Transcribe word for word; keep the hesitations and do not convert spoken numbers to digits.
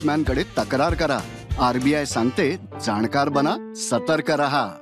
कडे तक्रार करा. आरबीआय सांगते, जाणकार बना, सतर्क रहा.